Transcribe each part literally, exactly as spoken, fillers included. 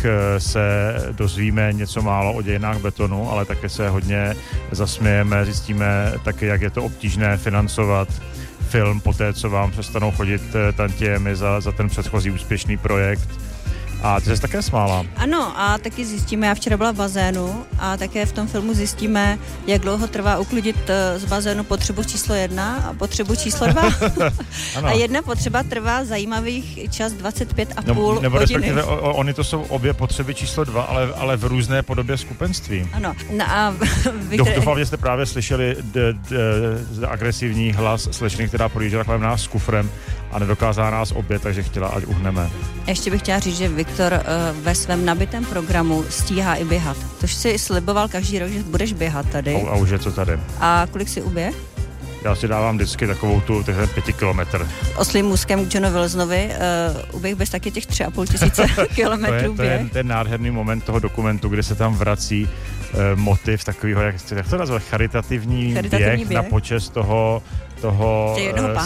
nich se dozvíme něco málo o dějinách betonu, ale také se hodně zasmějeme, zjistíme také, jak je to obtížné financovat film po té, co vám přestanou chodit tantiemy za, za ten předchozí úspěšný projekt. A ty jsi také smála. Ano, a taky zjistíme, já včera byla v bazénu a také v tom filmu zjistíme, jak dlouho trvá uklidit z bazénu potřebu číslo jedna a potřebu číslo dva. A jedna potřeba trvá zajímavých čas dvacet pět a půl no, nebo hodiny. Respektive o, oni to jsou obě potřeby číslo dva, ale, ale v různé podobě skupenství. Ano. No a vy, Do, doufám, že jste právě slyšeli d, d, d, agresivní hlas slečny, která projížděla kolem nás s kufrem a nedokázala nás obě, takže chtěla, ať uhneme. Ještě bych chtěla říct, že Viktor uh, ve svém nabitém programu stíhá i běhat. Tož si sliboval každý rok, že budeš běhat tady. A, a už je to tady. A kolik si uběh? Já si dávám vždycky takovou tu, ten pěti kilometr. Oslým můzkem k Johnu Wilsonovi uh, uběh bez taky těch tři a půl tisíce kilometrů běh. To je ten nádherný moment toho dokumentu, kde se tam vrací uh, motiv takového, jak, jak to nazvat, charitativní, charitativní běh, běh na počest toho toho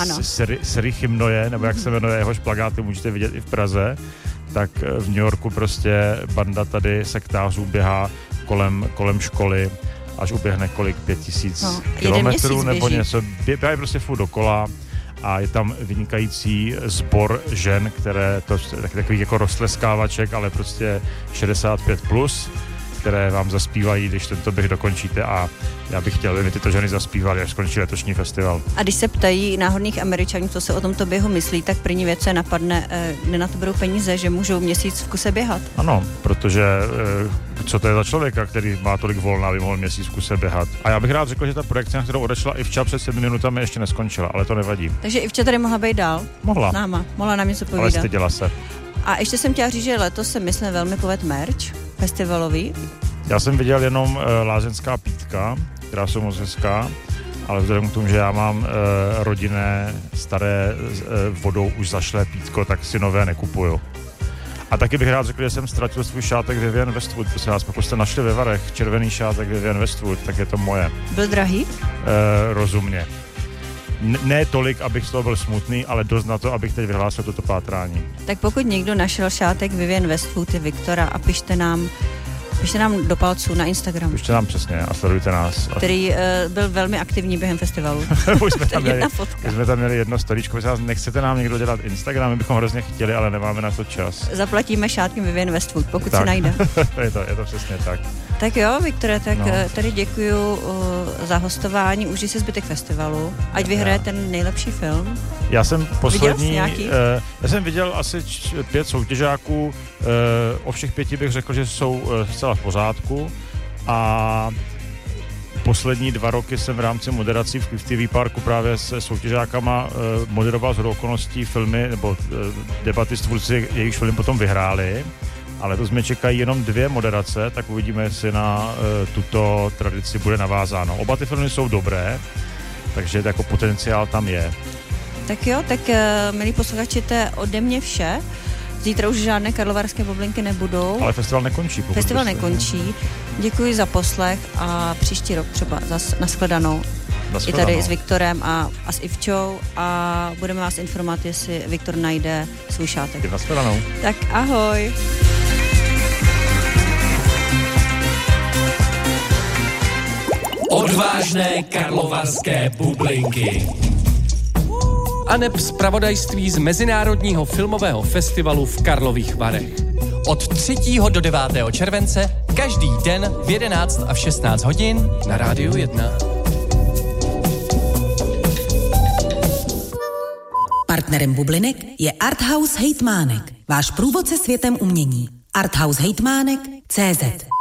Seri Chymnoje, nebo jak se jmenuje, jehož plakáty můžete vidět i v Praze, tak v New Yorku prostě banda tady sektářů běhá kolem, kolem školy, až uběhne kolik, pět tisíc no, kilometrů nebo něco. Běhají prostě furt dokola a je tam vynikající sbor žen, které to takových jako roztleskávaček, ale prostě šedesát pět plus, které vám zaspívají, když tento běh dokončíte a já bych chtěl, aby tyto ženy zaspívaly, až skončí letošní festival. A když se ptají náhodných Američanů, co se o tomto běhu myslí, tak první věc, co je napadne, kde na to berou peníze, že můžou měsíc v kuse běhat. Ano, protože co to je za člověka, který má tolik volna, aby mohl měsíc v kuse běhat. A já bych rád řekl, že ta projekce, na kterou odešla Ivča před sedmi minutami, ještě neskončila, ale to nevadí. Takže Ivča tady mohla být dál? Mohla. S náma. Mohla nám něco povídat. Ale styděla se. A ještě jsem chtěla říct, že letos se myslím velmi poved merch festivalový. Já jsem viděl jenom uh, lázeňská pítka, která jsou moc hezká, ale vzhledem k tomu, že já mám uh, rodinné, staré, uh, vodou už zašlé pítko, tak si nové nekupuju. A taky bych rád řekl, že jsem ztratil svůj šátek Vivienne Westwood, prosím vás, pokud jste našli ve Varech červený šátek Vivienne Westwood, tak je to moje. Byl drahý? Uh, rozumně. N- ne tolik, abych z toho byl smutný, ale dost na to, abych teď vyhlásil toto pátrání. Tak pokud někdo našel šátek Vivienne Westwood i Viktora a pište nám Pište nám do palců na Instagram. Pište nám přesně a sledujte nás. Který uh, byl velmi aktivní během festivalu. už, jsme tam měli, už jsme tam měli jedno storíčko. Myslím, nechcete nám někdo dělat Instagram, my bychom hrozně chtěli, ale nemáme na to čas. Zaplatíme šátkem Vivienne Westwood, pokud tak. se najde. je, to, je to přesně tak. Tak jo, Viktore, tak no. tady děkuju uh, za hostování, užij si zbytek festivalu, ať vyhraje ten nejlepší film. Já jsem poslední, uh, já jsem viděl asi č- pět soutěžáků, uh, o všech pěti bych řekl, že jsou uh, zcela v pořádku a poslední dva roky jsem v rámci moderací v T V Parku právě se soutěžákama uh, moderoval shodou okolností filmy nebo uh, debaty s tvůrci, jejichž film potom vyhráli. Ale to mě čekají jenom dvě moderace, tak uvidíme, jestli na uh, tuto tradici bude navázáno. Oba ty filmy jsou dobré, takže jako potenciál tam je. Tak jo, tak uh, milí posluchači, to je ode mě vše. Zítra už žádné karlovarské bublinky nebudou. Ale festival nekončí. Festival nekončí. Děkuji za poslech a příští rok třeba zas nashledanou. I tady s Viktorem a, a s Ivčou a budeme vás informovat, jestli Viktor najde svůj šátek. Nashledanou. Tak ahoj. Odvážné karlovarské bublinky. Aneb zpravodajství z Mezinárodního filmového festivalu v Karlových Varech. Od třetího do devátého července každý den v jedenáct a v šestnáct hodin na Rádiu jedna. Partnerem bublinek je Arthouse Hejtmánek, váš průvodce světem umění. Arthouse Hejtmánek tečka cé zet